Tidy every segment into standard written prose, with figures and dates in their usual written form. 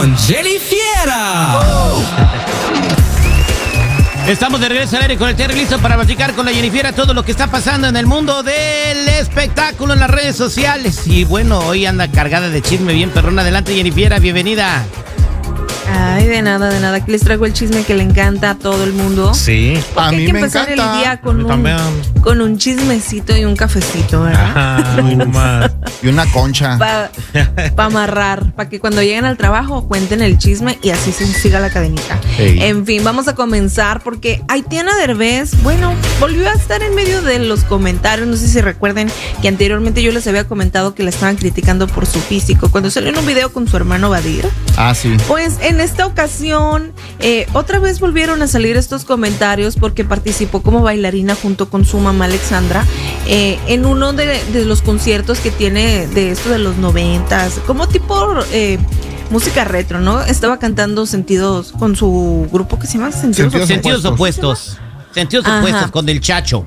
con Jenny Fiera. Estamos de regreso al aire con el Terry, listo para platicar con la Jenny Fiera todo lo que está pasando en el mundo del espectáculo en las redes sociales. Y bueno, hoy anda cargada de chisme bien perrón. Adelante, Jenny Fiera, bienvenida. Ay, de nada, aquí les traigo el chisme que le encanta a todo el mundo. Sí, porque a mí hay que me empezar encanta. el día con un chismecito y un cafecito, ¿verdad? Y una concha. Para amarrar, para que cuando lleguen al trabajo cuenten el chisme y así se siga la cadenita. Ey. En fin, vamos a comenzar porque Aitana Derbez, bueno, volvió a estar en medio de los comentarios. No sé si recuerden que anteriormente yo les había comentado que la estaban criticando por su físico cuando salió en un video con su hermano Badir. Ah, sí. Pues en esta ocasión otra vez volvieron a salir estos comentarios porque participó como bailarina junto con su mamá Alexandra en uno de los conciertos que tiene de esto de los 90s, como tipo música retro, ¿no? Estaba cantando Sentidos con su grupo que se llama Sentidos opuestos. Sentidos opuestos con el Chacho.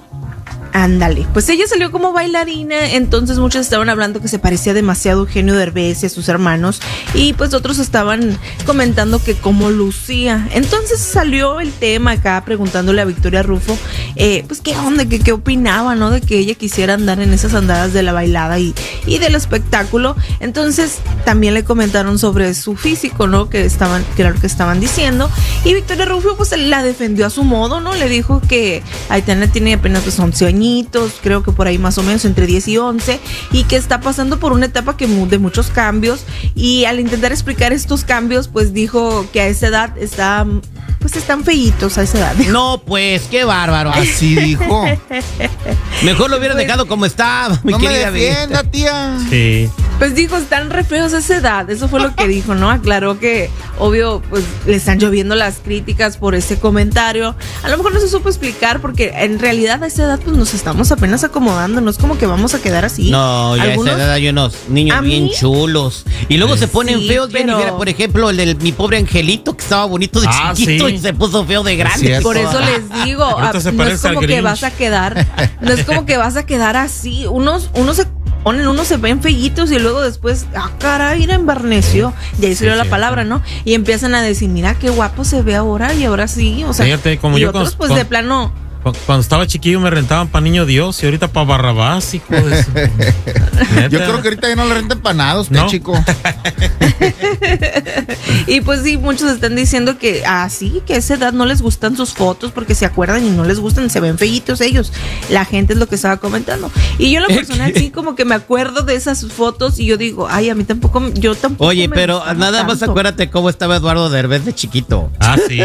Ándale, pues ella salió como bailarina, entonces muchos estaban hablando que se parecía demasiado a Eugenio Derbez y a sus hermanos, y pues otros estaban comentando que cómo lucía. Entonces salió el tema acá preguntándole a Victoria Rufo, pues qué onda, qué opinaba, ¿no? De que ella quisiera andar en esas andadas de la bailada y del espectáculo. Entonces también le comentaron sobre su físico, ¿no? Que era lo que estaban diciendo, y Victoria Rufo pues la defendió a su modo, ¿no? Le dijo que Aitana tiene apenas pues 11 años, creo que por ahí más o menos entre 10 y 11, y que está pasando por una etapa de muchos cambios, y al intentar explicar estos cambios pues dijo que a esa edad están feitos a esa edad. No, pues, qué bárbaro. Así dijo. Mejor lo hubieran dejado como estaba, mi No me querida defienda, tía. Sí. Pues dijo, están re feos a esa edad. Eso fue lo que dijo, ¿no? Aclaró que, obvio, pues le están lloviendo las críticas por ese comentario. A lo mejor no se supo explicar porque en realidad a esa edad pues nos estamos apenas acomodando. No es como que vamos a quedar así. No, ya a esa edad hay unos niños bien chulos. Y luego se ponen feos. Ven y mira, por ejemplo, el de mi pobre angelito, que estaba bonito de chiquito y se puso feo de grande. Por eso les digo, no es como que vas a quedar, no es como que vas a quedar así. Unos se ven feyitos y luego después, caray, era embarneció. Y ahí salió la palabra, ¿no? Y empiezan a decir, mira qué guapo se ve ahora y ahora sí. O sea, fíjate, como y yo otros pues de plano. Cuando estaba chiquillo me rentaban para Niño Dios y ahorita para Barrabás, hijo de eso. Yo creo que ahorita ya no le rentan empanados, ¿no? Chico. Y pues sí, muchos están diciendo que sí, que a esa edad no les gustan sus fotos porque se acuerdan y no les gustan, se ven feitos ellos. La gente es lo que estaba comentando. Y yo en lo personal sí como que me acuerdo de esas fotos y yo digo, ay, a mí tampoco, yo tampoco. Oye, pero nada más acuérdate cómo estaba Eduardo Derbez de chiquito. Ah, sí.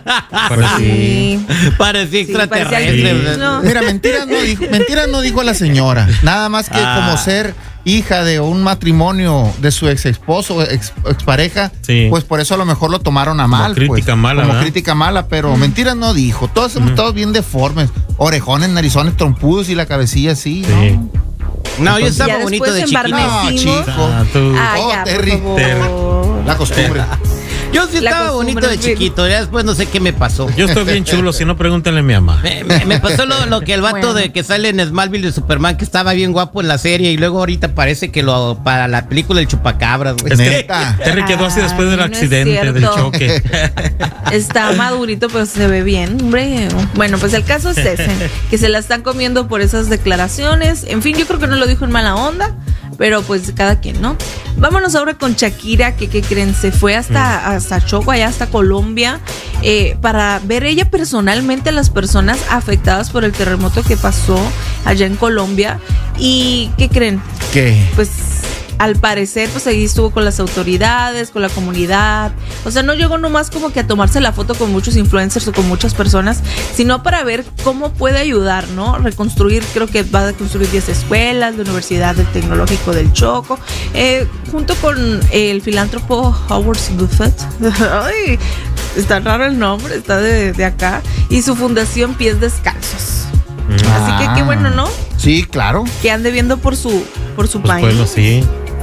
Parecía extraterrestre. No. Mira, mentiras no dijo la señora. Nada más que como ser hija de un matrimonio de su ex esposo, expareja, pues por eso a lo mejor lo tomaron a mal. Como crítica mala. Como crítica mala, pero mentiras no dijo. Todos somos todos bien deformes. Orejones, narizones, trompudos y la cabecilla así, ¿no? No, yo estaba bonito de chiquito. No, chico. Terry. La costumbre. Yo sí estaba bonito de chiquito, ya después no sé qué me pasó. Yo estoy bien chulo, si no pregúntenle a mi mamá. Me pasó lo que el vato de que sale en Smallville de Superman, que estaba bien guapo en la serie y luego ahorita parece que para la película El Chupacabras, güey. Terry quedó así después del accidente, del choque. Está madurito, pero se ve bien, hombre. Bueno, pues el caso es ese, que se la están comiendo por esas declaraciones. En fin, yo creo que no lo dijo en mala onda, pero pues cada quien, ¿no? Vámonos ahora con Shakira, que ¿qué creen? Se fue hasta Choco, allá hasta Colombia, para ver ella personalmente a las personas afectadas por el terremoto que pasó allá en Colombia. ¿Y qué creen? ¿Qué? Pues al parecer, pues ahí estuvo con las autoridades, con la comunidad. O sea, no llegó nomás como que a tomarse la foto con muchos influencers o con muchas personas, sino para ver cómo puede ayudar, ¿no? Reconstruir, creo que va a construir 10 escuelas, la Universidad del Tecnológico del Choco, junto con el filántropo Howard Buffett. Ay, está raro el nombre, está de acá. Y su fundación Pies Descalzos. Así que qué bueno, ¿no? Sí, claro. Que ande viendo por su país. Bueno, sí.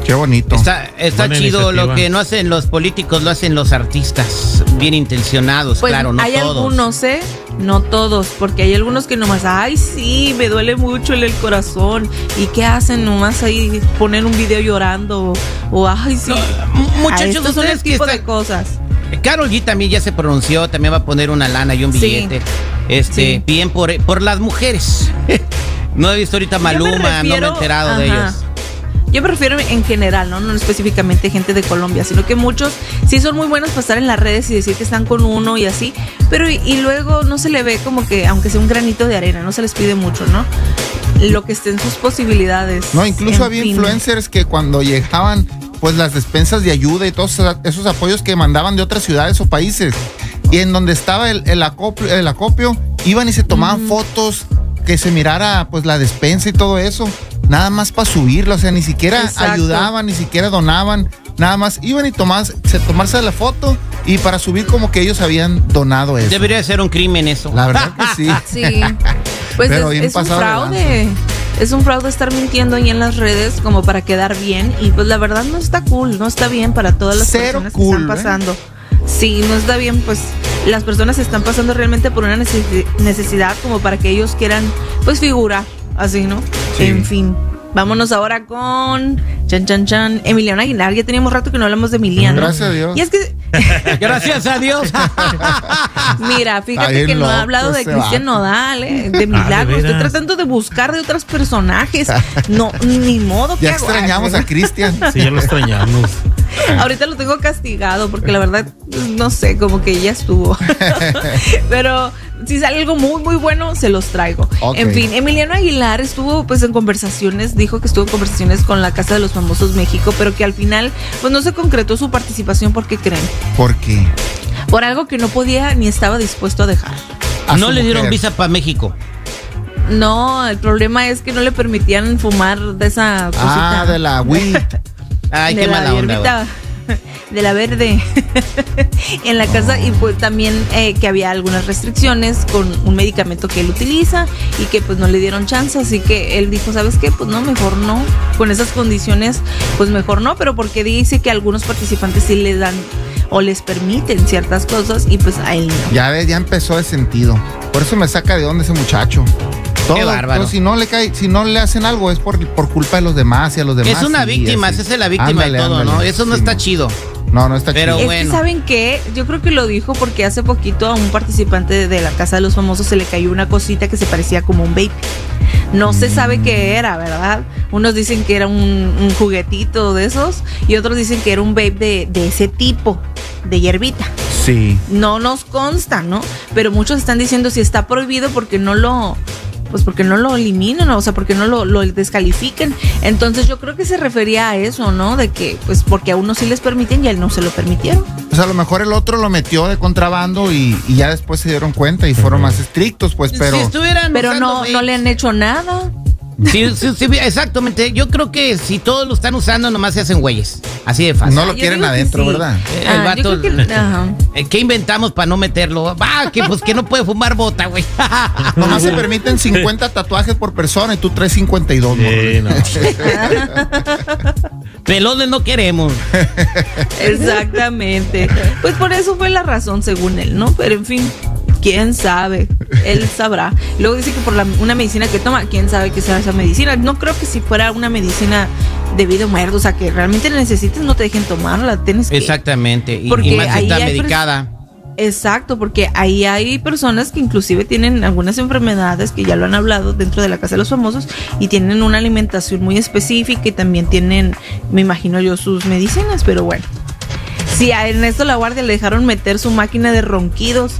Qué bonito. Está Buena chido. iniciativa. Lo que no hacen los políticos lo hacen los artistas. Bien intencionados, Pues claro, no hay todos. algunos, no todos, porque hay algunos que nomás, ay, sí, me duele mucho el corazón. ¿Y qué hacen? Nomás ahí poner un video llorando o ay, sí. Muchachos, estos son el ustedes que tipo de están- cosas. Karol G también ya se pronunció, también va a poner una lana y un Sí. billete. Sí. Bien por las mujeres. No he visto ahorita Maluma, no me he enterado de ellos. Yo prefiero en general, ¿no? No específicamente gente de Colombia, sino que muchos sí son muy buenos para estar en las redes y decir que están con uno y así, pero y luego no se le ve como que, aunque sea un granito de arena, no se les pide mucho, ¿no? Lo que esté en sus posibilidades. No, incluso En había fin. influencers que cuando llegaban, pues las despensas de ayuda y todos esos apoyos que mandaban de otras ciudades o países, y en donde estaba el acopio, iban y se tomaban fotos, que se mirara pues la despensa y todo eso, nada más para subirlo, o sea, ni siquiera Exacto. ayudaban, ni siquiera donaban, nada más iban y tomarse la foto y para subir como que ellos habían donado eso. Debería ser un crimen eso. La verdad que sí. Sí, pues Pero bien es un pasado de fraude. Es un fraude estar mintiendo ahí en las redes como para quedar bien. Y pues la verdad no está cool, no está bien para todas las Cero personas cool, que están pasando. Sí, no está bien, pues las personas están pasando realmente por una necesidad como para que ellos quieran pues figurar, así, ¿no? Sí. En fin. Vámonos ahora con Emiliano Aguilar. Ya teníamos rato que no hablamos de Emiliano. Gracias a Dios. Y es que Gracias a Dios. mira, fíjate Está bien que no he loco hablado de ese Cristian vato. Nodal, de Milagros. veras? Estoy tratando de buscar de otros personajes. No, ni modo que Ya extrañamos a Cristian. Sí, ya lo extrañamos. Ahorita lo tengo castigado porque la verdad, no sé, como que ya estuvo. Pero si sale algo muy, muy bueno, se los traigo. Ok. En fin, Emiliano Aguilar estuvo pues en conversaciones, dijo que estuvo en conversaciones con la Casa de los Famosos México, pero que al final pues no se concretó su participación. ¿Por qué creen? ¿Por qué? Por algo que no podía ni estaba dispuesto a dejar. A No su le dieron mujer. visa para México. No, el problema es que no le permitían fumar de esa cosita. Ah, de la weed. Ay, de qué la mala onda, güey. hierbita, de la verde en la casa. Y pues también que había algunas restricciones con un medicamento que él utiliza y que pues no le dieron chance, así que él dijo, ¿sabes qué? Pues no, mejor no, con esas condiciones pues mejor no, pero porque dice que algunos participantes sí les dan o les permiten ciertas cosas y pues a él no. Ya ves, ya empezó de sentido. Por eso me saca de onda ese muchacho. Qué bárbaro. Si no le hacen algo es por culpa de los demás y a los demás. Es una y víctima, así. esa es la víctima Ándale, de todo, ándale. ¿no? Eso no Sí, está chido. No está Pero chido. Es bueno. que ¿saben qué? Yo creo que lo dijo porque hace poquito a un participante de la Casa de los Famosos se le cayó una cosita que se parecía como un vape. No se sabe qué era, ¿verdad? Unos dicen que era un juguetito de esos y otros dicen que era un vape de ese tipo, de hierbita. Sí. No nos consta, ¿no? Pero muchos están diciendo si está prohibido porque no lo... Pues porque no lo eliminan, o sea, porque no lo descalifican. Entonces yo creo que se refería a eso, ¿no? De que, pues porque a unos sí les permiten y a él no se lo permitieron. Pues a lo mejor el otro lo metió de contrabando y ya después se dieron cuenta y fueron más estrictos, pues, pero... Si estuvieran Pero usando no le han hecho nada. Sí, exactamente. Yo creo que si todos lo están usando, nomás se hacen güeyes. Así de fácil. No lo Yo quieren digo que adentro, sí. ¿verdad? El Yo vato. creo que, ajá. ¿Qué inventamos para no meterlo? Que no puede fumar bota, güey. Nomás se permiten 50 tatuajes por persona y tú traes 52, ¿no? No. Pelones no queremos. Exactamente. Pues por eso fue la razón, según él, ¿no? Pero en fin, quién sabe. Él sabrá. Luego dice que por una medicina que toma, quién sabe qué sea esa medicina. No creo que si fuera una medicina de vida o muerte, o sea, que realmente la necesites, no te dejen tomarla. Tienes que. Exactamente. Y Porque más si ahí está hay medicada. Exacto, porque ahí hay personas que inclusive tienen algunas enfermedades que ya lo han hablado dentro de la Casa de los Famosos y tienen una alimentación muy específica y también tienen, me imagino yo, sus medicinas, pero bueno. Si a Ernesto La Guardia le dejaron meter su máquina de ronquidos.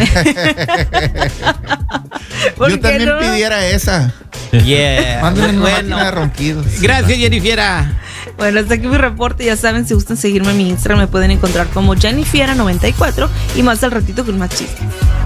¿Por Yo qué también no? pidiera esa. Yeah. Mándenme una Bueno. máquina de ronquidos. Gracias, Jennifiera. Bueno, hasta aquí mi reporte. Ya saben, si gustan seguirme en mi Instagram, me pueden encontrar como Jennifiera94 y más al ratito con más chistes.